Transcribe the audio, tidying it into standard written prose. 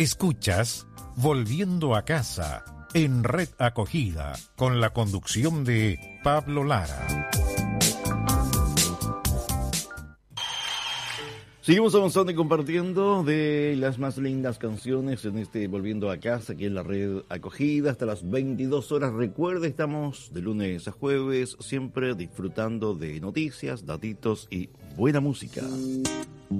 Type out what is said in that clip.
Escuchas Volviendo a Casa en Red Acogida con la conducción de Pablo Lara. Seguimos avanzando y compartiendo de las más lindas canciones en este Volviendo a Casa, aquí en la Red Acogida, hasta las 22 horas. Recuerde, estamos de lunes a jueves, siempre disfrutando de noticias, datitos y buena música.